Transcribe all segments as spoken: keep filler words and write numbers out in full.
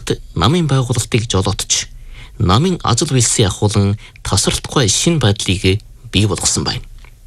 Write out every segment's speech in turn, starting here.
Тэд намын байгуулалтыг жолоодч намын ажил үйлсийн ахуулан тасралтгүй шинэ байдлыг бий болгосон байна.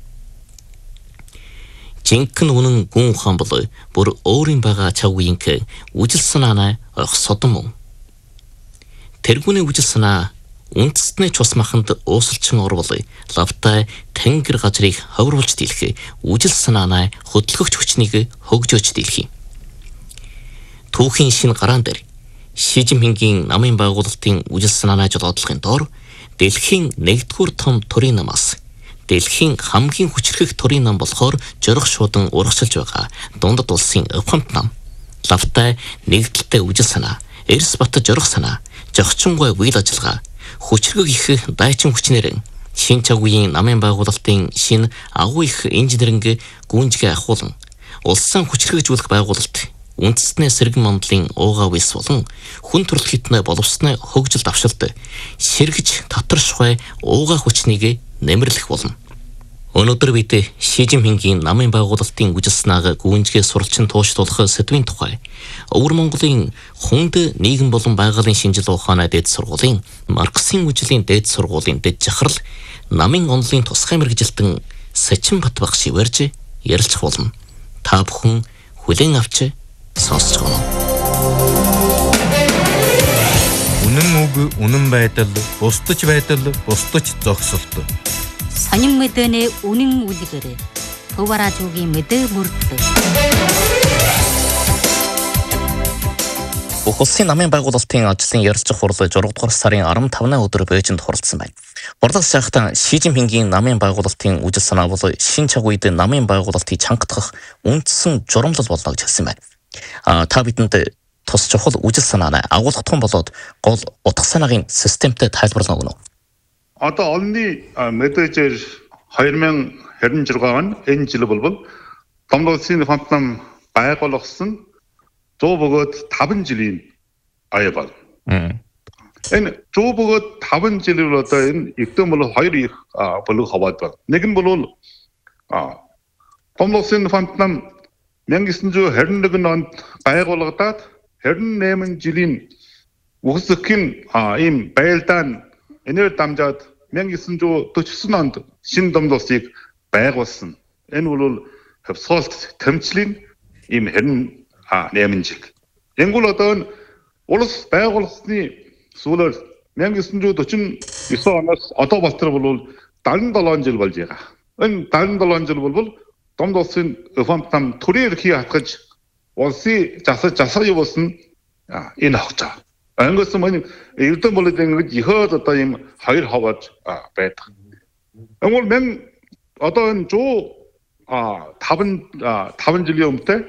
Жинхэнэ үнэн гүн ухаан бол бүр өөрийн байгаа чавгийнх үжил санаанаа ойх содон мөн. Тэргүүний үжил санаа үндэстний цус маханд уусалчин орвол лавтай тэнгэр газрыг ховруулж дийлэх үжил санаанаа хөдөлгөгч хүчнийг хөгжөөж дийлэх. Түүхийн шинэ гараан дээр Ши Жинпингийн намын байгуулалтын үжил санаанаа жолоодлохын доор дэлхийн нэгдүгээр том төрийн намаас дэлхийн хамгийн хүчрхэг төрийн нам болохоор жорох шуудан урагшилж байгаа дундад улсын өвхөмт нам, лавтай нэгдэлтэй үжил санаа, эрс бат жорох санаа, жогчонгой үйл ажиллагаа, хүчрхэг их дайчин хүчнэр шин чавгийн намын байгуулалтын шин агуу их инженеринг гүнжгээ ахуулан улсын хүчрхэгжүүлэх байгуулалт үндэстний сэргэн мандлын уугаа вис болон хүн төрөл хитнэ боловсны хөгжил давшилт сэргэж татаршгүй уугаа хүчнийг нэмэрлэх болно. Өнөөдөр бид Ши Жинпингийн намын байгуулалтын үжил санааг гүнжгээ суралцсан туушлуулах сэдвийн тухай Өвөр Монголын хүнд нийгэм болон байгалийн шинжил ухааны дээд сургуулийн Марксийн үжлийн дээд сургуулийн дэд жахрал намын онлын тусгай мэргэжилтэн Сачин Батбах шивэрж ярилцах болно. Та бүхэн хүлээн авч сонсож байна. Үнэн үг, үнэн байдал, бусдаж байдал, бусдаж зогсолт. Сонин мэдэнэ үнэн үлгэр Төваражуугийн мэдээ мөрддөг. Бүх улсын намын байгуулалтын ажлын ярилцах хурал зургаадугаар сарын арван тавны өдөр Бээжинд хуралдсан байна. Хурлах сайхтан Ши Жинпингийн намын байгуулалтын үжил санаа бол шин чаг үед намын байгуулалтыг чангатгах үндсэн журамлал болно гэж хэлсэн байна. А та бидэнд тус чухал үжил санааны агуулгах том болоод гол утга санаагийн системтэй тайлбарлах өгнө. Одоо олонний мэдээжээр хоёр мянга харин шесть он энэ жил болбол Домд улсын фонд нам байгуулагдсан зуун бөгөөд таван жилийн ая бол. Энэ зуун бөгөөд таван жил бол одоо энэ эвдэн бол хоёр их бүлэг хаваад байна. Нэг нь бол Домд улсын фонд нам мянга девятьсот двадцать один онд байгуулагдаад двадцать восемь жилийн үхсэхин ийм байлдаан энээр дамжаад мянга девятьсот сорок девять онд шинэ Домд улсыг байгуулсан. Энэ бол хөвсгөлт тэмцлийн ийм восемь жил. Энгүүл одоо улс байгуулсны сүүлээр мянга девятьсот сорок девять оноос одоо болтор бол seventy seven жил болж байгаа. Энэ seventy seven жил бол Домд улсын фонд нам төрийн эрхийг хатгаж улсын засаж засаг явуулсан энэ хогцоо. Ангиас мань эрдэн болоод ингэж ихөөд одоо ийм хоёр хаваад байдаг. Энгүүл мен одоо энэ one hundred five жилийн өмнөд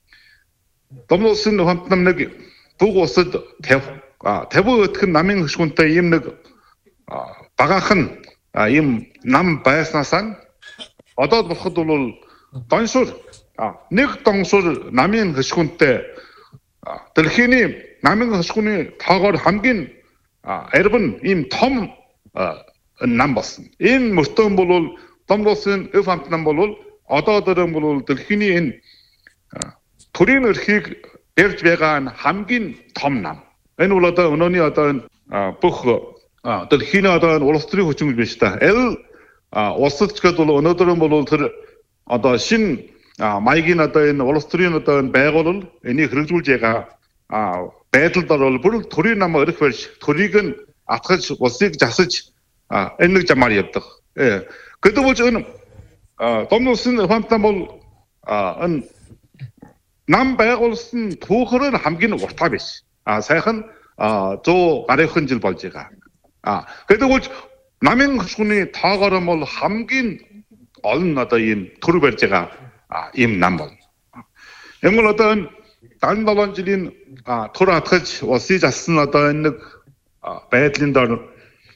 Домд улсын фонд нам нэг бүх улсад fifty өтгөн намын хөшгүнтэй ийм нэг багаахан ийм нам байснасаа одоо болоход бол доншур нэг доншур намын хөшгүнтэй дэлхийн намын хөшгүний тоогоор хамгийн арван ийм том нам болсон. Энэ мөртөн бол Домд улсын фонд нам бол одоо дөрөн бол дэлхийн энэ төрийн эрхийг барьж байгаа хамгийн том нам. Энэ бол одоо өнөөний одоо бүх дэлхийн одоо улс төрийн хүчин биш та. Эл улсад ч гэдэг бол өнөөдөр бол тэр одоо шин маягийн одоо энэ улс төрийн одоо энэ байгуулал энийг хэрэгжүүлж байгаа байдалд бол бүр төрийн нам өрх барьж төрийг нь атгаж улсыг засаж энэ нэг замаар явдаг. Гэдэг бол энэ Домд улсын фонд нам бол энэ нам байгуулсан түүхээр нь хамгийн уртаа биш. А сайхан one hundred гаруйхан жил болж байгаа. А гэдэг бол намын хөшгүний тоогоор бол хамгийн олон одоо ийм төр барьж байгаа ийм нам бол. Энгүүл одоо энэ seventy seven жилийн төр атгаж улсыг зассан одоо энэ нэг байдлын дор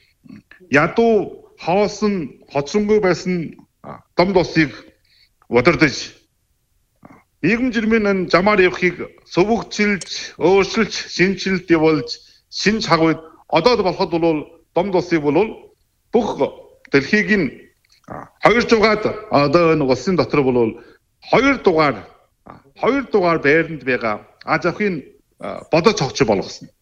ядуу хоосон хоцронгүй байсан Домд улсыг удирдах нийгэм жирмийн замаар явахыг сувгчилж, өөрчилж, шинжилж явуулж, шинж хагвд одоо болоход бол Домд улсыг бол бүх дэлхийг нь хоёр дугаар одоо энэ улсын дотор бол хоёр дугаар хоёр дугаар байранд байгаа Аз авхийн бодож цогч болгосон.